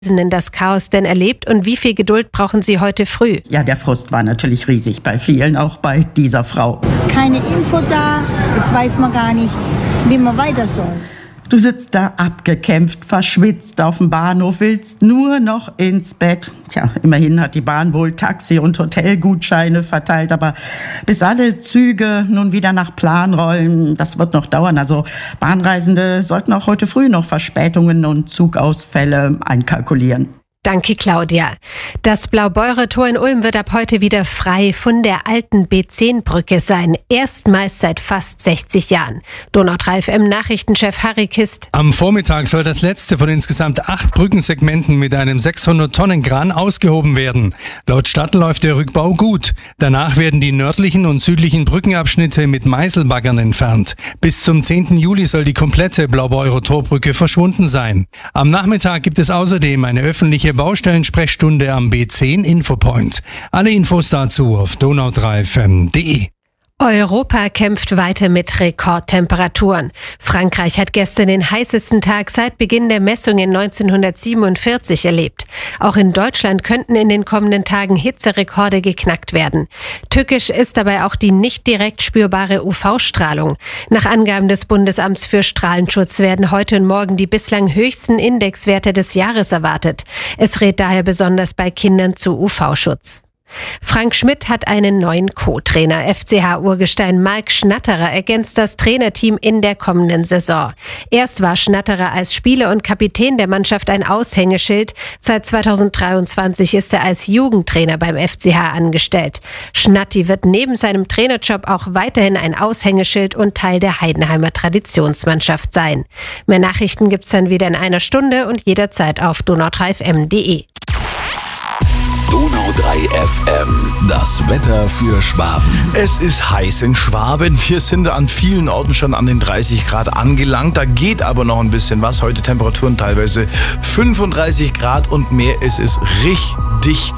das Chaos denn erlebt und wie viel Geduld brauchen Sie heute früh? Ja, der Frust war natürlich riesig bei vielen, auch bei dieser Frau. Keine Info da, jetzt weiß man gar nicht, wie man weiter soll. Du sitzt da abgekämpft, verschwitzt auf dem Bahnhof, willst nur noch ins Bett. Tja, immerhin hat die Bahn wohl Taxi- und Hotelgutscheine verteilt, aber bis alle Züge nun wieder nach Plan rollen, das wird noch dauern. Also Bahnreisende sollten auch heute früh noch Verspätungen und Zugausfälle einkalkulieren. Danke, Claudia. Das Blaubeurer-Tor in Ulm wird ab heute wieder frei von der alten B10-Brücke sein. Erstmals seit fast 60 Jahren. Donau 3 FM-Nachrichtenchef Harry Kist. Am Vormittag soll das letzte von insgesamt 8 Brückensegmenten mit einem 600-Tonnen-Kran ausgehoben werden. Laut Stadt läuft der Rückbau gut. Danach werden die nördlichen und südlichen Brückenabschnitte mit Meißelbaggern entfernt. Bis zum 10. Juli soll die komplette Blaubeurer-Torbrücke verschwunden sein. Am Nachmittag gibt es außerdem eine öffentliche Baustellensprechstunde am B10 Infopoint. Alle Infos dazu auf donau3fm.de. Europa kämpft weiter mit Rekordtemperaturen. Frankreich hat gestern den heißesten Tag seit Beginn der Messungen 1947 erlebt. Auch in Deutschland könnten in den kommenden Tagen Hitzerekorde geknackt werden. Tückisch ist dabei auch die nicht direkt spürbare UV-Strahlung. Nach Angaben des Bundesamts für Strahlenschutz werden heute und morgen die bislang höchsten Indexwerte des Jahres erwartet. Es rät daher besonders bei Kindern zu UV-Schutz. Frank Schmidt hat einen neuen Co-Trainer. FCH-Urgestein Marc Schnatterer ergänzt das Trainerteam in der kommenden Saison. Erst war Schnatterer als Spieler und Kapitän der Mannschaft ein Aushängeschild. Seit 2023 ist er als Jugendtrainer beim FCH angestellt. Schnatti wird neben seinem Trainerjob auch weiterhin ein Aushängeschild und Teil der Heidenheimer Traditionsmannschaft sein. Mehr Nachrichten gibt's dann wieder in einer Stunde und jederzeit auf donau3fm.de. Donau 3 FM, das Wetter für Schwaben. Es ist heiß in Schwaben. Wir sind an vielen Orten schon an den 30 Grad angelangt. Da geht aber noch ein bisschen was. Heute Temperaturen teilweise 35 Grad und mehr. Es ist richtig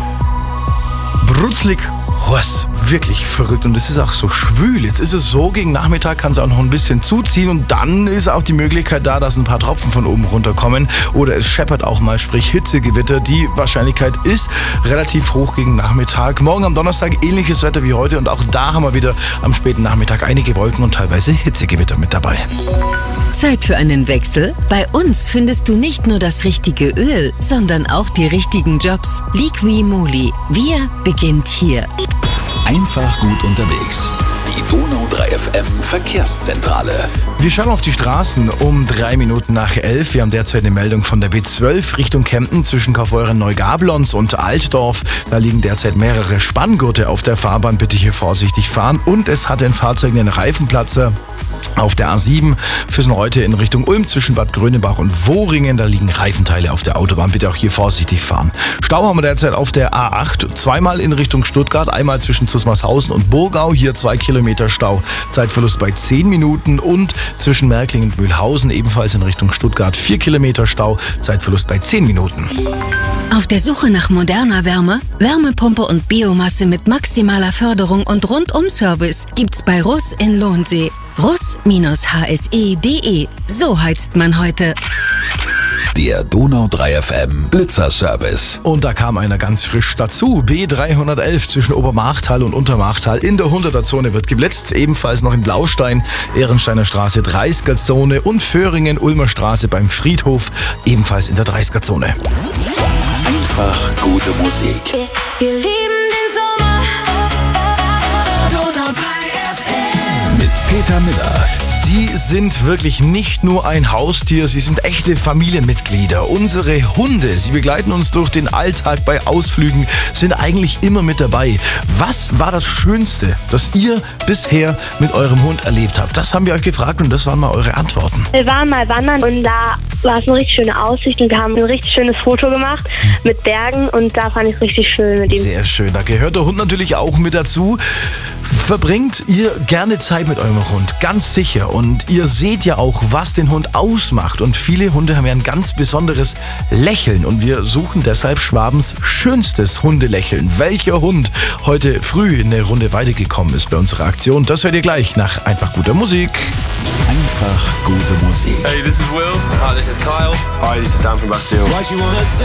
brutzlig. Was wirklich verrückt und es ist auch so schwül. Jetzt ist es so, gegen Nachmittag kann es auch noch ein bisschen zuziehen und dann ist auch die Möglichkeit da, dass ein paar Tropfen von oben runterkommen oder es scheppert auch mal, sprich Hitzegewitter. Die Wahrscheinlichkeit ist relativ hoch gegen Nachmittag. Morgen am Donnerstag ähnliches Wetter wie heute und auch da haben wir wieder am späten Nachmittag einige Wolken und teilweise Hitzegewitter mit dabei. Zeit für einen Wechsel? Bei uns findest du nicht nur das richtige Öl, sondern auch die richtigen Jobs. Liqui Moly. Wir beginnt hier. Einfach gut unterwegs. Die Donau 3 FM Verkehrszentrale. Wir schauen auf die Straßen um 3 Minuten nach 11. Wir haben derzeit eine Meldung von der B12 Richtung Kempten zwischen Kaufeuren-Neugablons und Altdorf. Da liegen derzeit mehrere Spanngurte auf der Fahrbahn. Bitte hier vorsichtig fahren. Und es hat ein Fahrzeug einen Reifenplatzer auf der A7 Füssen-Reute in Richtung Ulm zwischen Bad Grönebach und Wohringen. Da liegen Reifenteile auf der Autobahn. Bitte auch hier vorsichtig fahren. Stau haben wir derzeit auf der A8. Zweimal in Richtung Stuttgart. Einmal zwischen Zusmarshausen und Burgau. Hier 2 Kilometer Stau. Zeitverlust bei 10 Minuten. Und zwischen Märklingen und Mühlhausen ebenfalls in Richtung Stuttgart 4 Kilometer Stau. Zeitverlust bei 10 Minuten. Auf der Suche nach moderner Wärme, Wärmepumpe und Biomasse mit maximaler Förderung und Rundum-Service gibt's bei Russ in Lohnsee. russ-hse.de. So heizt man heute. Der Donau 3 FM Blitzerservice. Und da kam einer ganz frisch dazu. B311 zwischen Obermachtal und Untermachtal in der 100er-Zone wird geblitzt. Ebenfalls noch in Blaustein, Ehrensteiner Straße 30er-Zone und Föhringen, Ulmer Straße beim Friedhof ebenfalls in der 30er-Zone. Einfach gute Musik. Wir lieben den Sommer. Donau 3 FM. Mit Peter Miller. Sie sind wirklich nicht nur ein Haustier, sie sind echte Familienmitglieder. Unsere Hunde, sie begleiten uns durch den Alltag bei Ausflügen, sind eigentlich immer mit dabei. Was war das Schönste, das ihr bisher mit eurem Hund erlebt habt? Das haben wir euch gefragt und das waren mal eure Antworten. Wir waren mal wandern und da war es eine richtig schöne Aussicht und wir haben ein richtig schönes Foto gemacht mit Bergen und da fand ich es richtig schön mit ihm. Sehr schön, da gehört der Hund natürlich auch mit dazu. Verbringt ihr gerne Zeit mit eurem Hund, ganz sicher. Und ihr seht ja auch, was den Hund ausmacht. Und viele Hunde haben ja ein ganz besonderes Lächeln. Und wir suchen deshalb Schwabens schönstes Hundelächeln. Welcher Hund heute früh in der Runde weitergekommen ist bei unserer Aktion, das hört ihr gleich nach einfach guter Musik. Einfach gute Musik. Hey, this is Will. Hi, this is Kyle. Hi, this is Dan from Bastille.